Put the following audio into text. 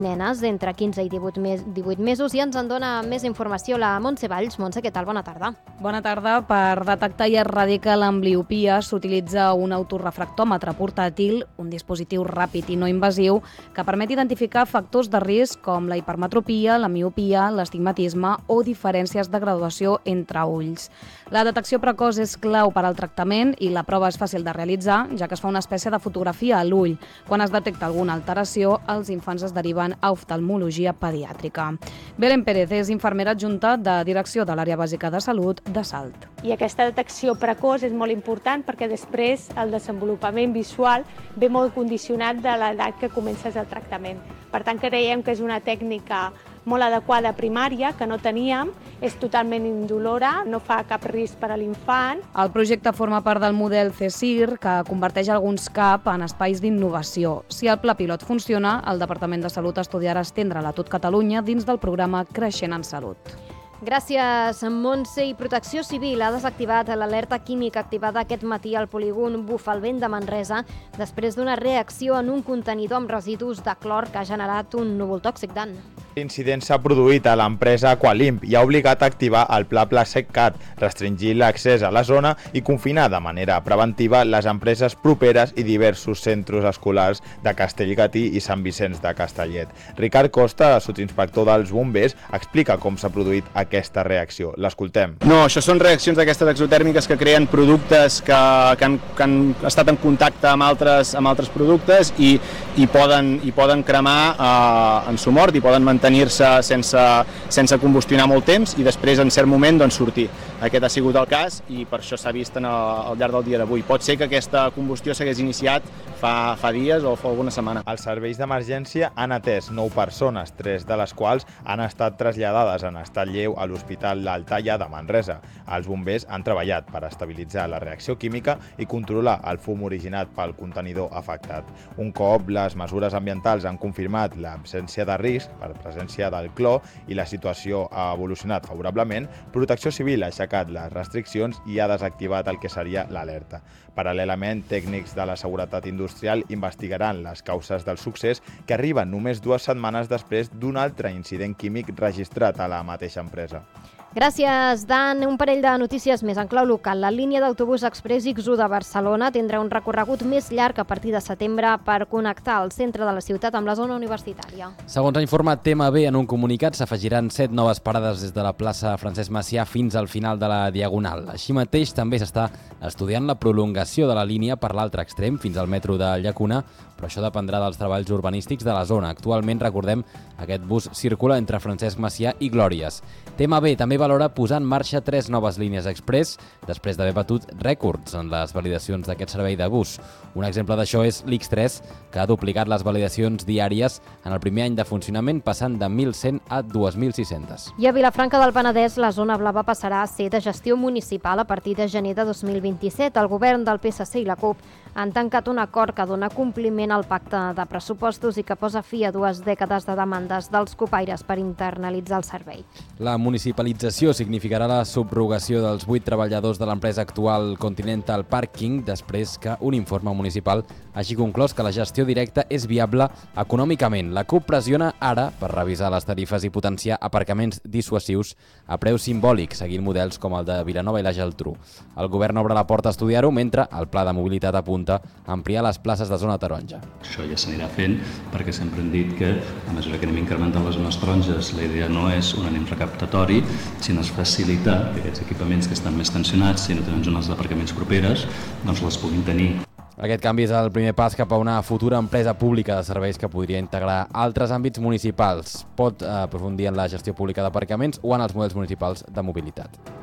nenes entre 15 i 18 mesos i ens en dona més informació la Montse Valls. Montse, què tal? Bona tarda. Bona tarda. Per detectar i erradicar l'ambliopia s'utilitza un autorefractòmetre portàtil, un dispositiu ràpid i no invasiu que permet identificar factors de risc com la hipermetropia, la miopia, l'astigmatisme o diferències de graduació entre ulls. La detecció precoç és clau per al tractament i la prova és fàcil de realitzar, ja que es fa una espècie de fotografia a l'ull. Quan es detecta alguna alteració, els infants es deriven a oftalmologia pediàtrica. Belén Pérez és infermera adjunta de Direcció de l'Àrea Bàsica de Salut de Salt. I aquesta detecció precoç és molt important perquè després el desenvolupament visual ve molt condicionat de l'edat que comences el tractament. Per tant, creiem que és una tècnica molt adequada primària, que no teníem, és totalment indolora, no fa cap risc per a l'infant. El projecte forma part del model CSIR, que converteix alguns CAP en espais d'innovació. Si el pla pilot funciona, el Departament de Salut estudiarà estendre'l a tot Catalunya dins del programa Creixent en Salut. Gràcies, Montse. I Protecció Civil ha desactivat l'alerta química activada aquest matí al polígon Bufalvent de Manresa després d'una reacció en un contenidor amb residus de clor que ha generat un núvol tòxic, Dan. L'incident s'ha produït a l'empresa Aqualimp i ha obligat a activar el Pla PlaSecCat, restringir l'accés a la zona i confinar de manera preventiva les empreses properes i diversos centres escolars de Castellgatí i Sant Vicenç de Castellet. Ricard Costa, sotsinspector dels bombers, explica com s'ha produït aquesta reacció. L'escoltem. No, això són reaccions d'aquestes exotèrmiques que creen productes que han estat en contacte amb altres productes i poden cremar en su mort i poden mantenir-se sense combustionar molt temps i després en cert moment sortir. Aquest ha sigut el cas i per això s'ha vist al llarg del dia d'avui. Pot ser que aquesta combustió s'hagués iniciat fa dies o fa alguna setmana. Els serveis d'emergència han atès 9 persones, 3 de les quals han estat traslladades en estat lleu a l'Hospital L'Altaya de Manresa. Els bombers han treballat per estabilitzar la reacció química i controlar el fum originat pel contenidor afectat. Un cop les mesures ambientals han confirmat l'absència de risc per presència del clor i la situació ha evolucionat favorablement, Protecció Civil ha aixecat les restriccions i ha desactivat el que seria l'alerta. Paral·lelament, tècnics de la seguretat industrial investigaran les causes del succés que arriben només 2 setmanes després d'un altre incident químic registrat a la mateixa empresa. Gràcies, Dan. Un parell de notícies més en clau local. La línia d'autobús express X1 de Barcelona tindrà un recorregut més llarg a partir de setembre per connectar el centre de la ciutat amb la zona universitària. Segons ha informat TMB en un comunicat, s'afegiran 7 noves parades des de la plaça Francesc Macià fins al final de la Diagonal. Així mateix, també s'està estudiant la prolongació de la línia per l'altre extrem fins al metro de Llacuna, però això dependrà dels treballs urbanístics de la zona. Actualment, recordem, aquest bus circula entre Francesc Macià i Glòries. TMB també valora posar en marxa 3 noves línies express després d'haver batut rècords en les validacions d'aquest servei de bus. Un exemple d'això és l'X3, que ha duplicat les validacions diàries en el primer any de funcionament, passant de 1.100 a 2.600. I a Vilafranca del Penedès, la zona blava passarà a ser de gestió municipal a partir de gener de 2027. El govern del PSC i la CUP han tancat un acord que dona compliment al pacte de pressupostos i que posa fi a 2 dècades de demandes dels copaires per internalitzar el servei. La municipalització significarà la subrogació dels 8 treballadors de l'empresa actual Continental Parking després que un informe municipal hagi conclòs que la gestió directa és viable econòmicament. La CUP pressiona ara per revisar les tarifes i potenciar aparcaments dissuasius a preus simbòlics, seguint models com el de Vilanova i la Geltrú. El govern obre la porta a estudiar-ho, mentre el pla de mobilitat apunta a ampliar les places de zona taronja. Això ja s'anirà fent perquè sempre hem dit que a mesura que anem incrementant les zones taronges la idea no és un ànim recaptatori, sinó és facilitar que aquests equipaments que estan més tensionats, si no tenen zones d'aparcaments properes, doncs les puguin tenir. Aquest canvi és el primer pas cap a una futura empresa pública de serveis que podria integrar altres àmbits municipals. Pot aprofundir en la gestió pública d'aparcaments o en els models municipals de mobilitat.